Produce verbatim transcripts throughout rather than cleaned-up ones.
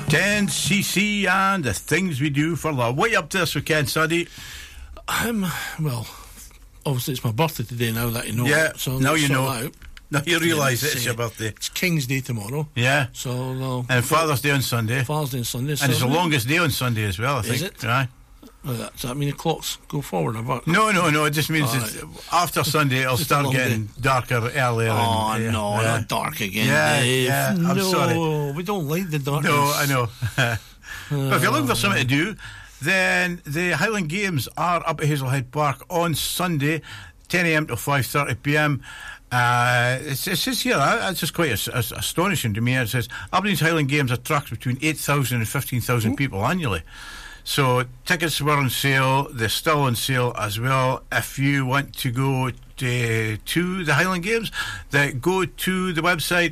ten C C and the things we do for love. What are you up to this weekend, Sadie? I'm, well, obviously it's my birthday today now that you know Yeah, it, so now you sort know. Out. Now you realise Yeah, it's it's, your uh, birthday. It's King's Day tomorrow. Yeah. So, no. And Father's Day on Sunday. Father's Day on Sunday. And it's the longest day on Sunday as well, I think. Is it? Aye. Well, that, does that mean the clocks go forward? About? No, no, no. It just means Oh, it's, after Sunday it'll Just a start long getting day. darker earlier. Oh, and, yeah, no, yeah. not dark again, Yeah, Dave. yeah, I'm no, sorry. we don't like the darkness. No, I know. But if you're looking for something to do, then the Highland Games are up at Hazelhead Park on Sunday, ten a m to five thirty p m. Uh, it says here, uh, it's just quite as, as astonishing to me. It says Aberdeen's Highland Games attracts between eight thousand and fifteen thousand people annually. So tickets were on sale. They're still on sale as well. If you want to go to, to the Highland Games, then go to the website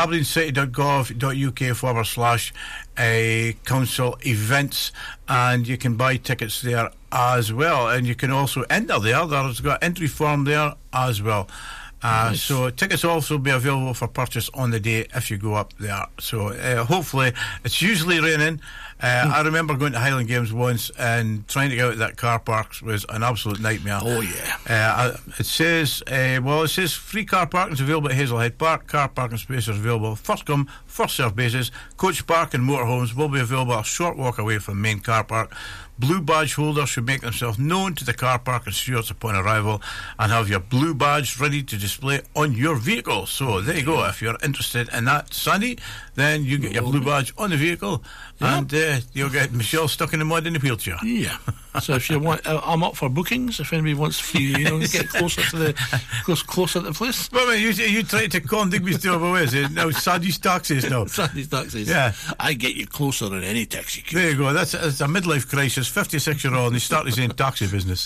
aberdeenscity.gov.uk forward slash uh, council events, and you can buy tickets there as well. And you can also enter there. There's got an entry form there as well. Uh, Nice. So tickets will also be available for purchase on the day if you go up there. So uh, hopefully, it's usually raining. Uh, I remember going to Highland Games once and trying to get out of that car park was an absolute nightmare. Oh, yeah. Uh, it says, uh, well, it says free car parking is available at Hazelhead Park. Car parking spaces are available first come, first served basis. Coach park and motorhomes will be available a short walk away from the main car park. Blue badge holders should make themselves known to the car park and stewards upon arrival and have your blue badge ready to display on your vehicle. So there you go. If you're interested in that, Sandy, then you get your blue badge on the vehicle, Yeah. and uh, you'll get Michelle stuck in the mud in the wheelchair. Yeah. So if you want, uh, I'm up for bookings. If anybody wants free, you know, get closer to the close, closer to the place. Well, man, you, you tried to con Digby's to over is it? Now Sandy's taxis now. Sandy's taxis. Yeah. I get you closer than any taxi could. There you go. That's, that's a midlife crisis. fifty-six year old, and he started his own taxi business.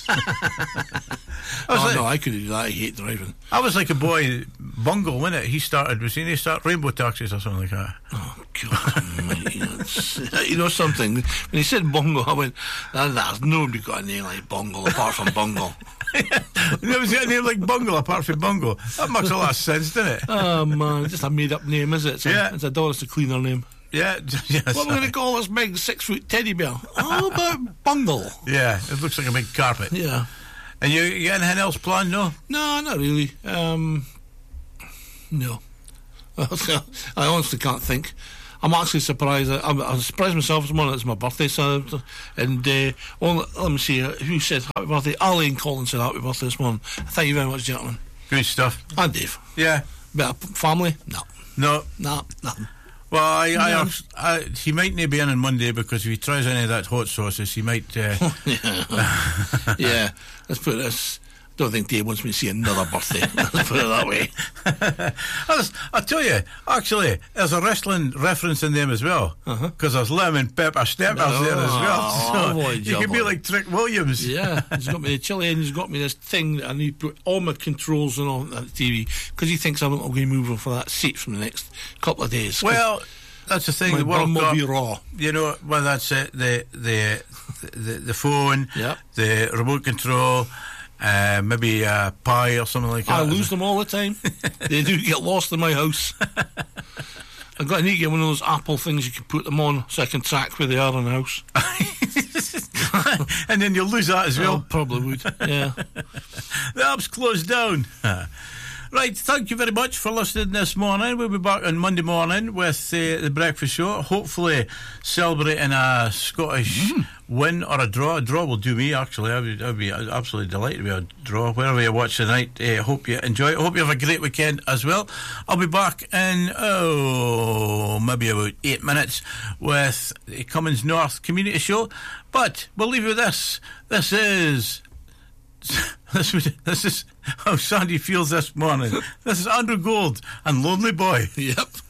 I was Oh, like, no, I could do that. I hate driving. I was like a boy, Bungle, wasn't it? He started, was he, he started Rainbow Taxis or something like that. Oh, God almighty. That's- You know something? When he said Bungle, I went, "Ah, there's nobody got a name like Bungle apart from Bungle." There was a name like Bungle apart from Bungle. That makes a lot of sense, doesn't it? Oh, man. Just a made-up name, is it? It's a, Yeah. It's a Doris the Cleaner name. Yeah, yes. What am I going to call this big six-foot teddy bear? How about Bungle? Yeah, it looks like a big carpet. Yeah. And you, you got anything else planned, no? No, not really. Um, no. I honestly can't think. I'm actually surprised. I'm, I'm surprised myself this morning. It's my birthday, so and uh, well, let me see. Uh, who said happy birthday? Ali and Colin said happy birthday this morning. Thank you very much, gentlemen. Good stuff. And Dave. Yeah. Bit of family? No, No. no, nothing. Well, I, I, No. have, I, he might not be in on Monday because if he tries any of that hot sauces, he might. Uh, yeah. yeah. Let's put this. I don't think Dave wants me to see another birthday. Let's put it that way. I, was, I tell you, actually, there's a wrestling reference in them as well. Because Uh-huh. there's lemon pepper steppers Oh, there as well. So boy, you could be boy. like Trick Williams. Yeah, he's got me the chili and he's got me this thing that I need to put all my controls and all on the T V because he thinks I'm not going to move on for that seat from the next couple of days. Well, that's the thing. my The World bum will Cup, be raw. you know, well, that's it. The the the, the phone, Yep. the remote control, uh, maybe a pie or something like that. I lose them all the time. They do get lost in my house. I've got to need to get one of those Apple things you can put them on so I can track where they are in the house. And then you'll lose that as well. Oh, probably would, yeah. The app's closed down. Right, thank you very much for listening this morning. We'll be back on Monday morning with uh, the breakfast show, hopefully celebrating a Scottish mm. win or a draw. A draw will do me, actually. I would, I would be absolutely delighted with a draw. Wherever you watch tonight, I uh, hope you enjoy it. I hope you have a great weekend as well. I'll be back in, oh, maybe about eight minutes with the Cummins North Community Show. But we'll leave you with this. This is... This is, this is how Sandy feels this morning. This is Andrew Gold and Lonely Boy. Yep.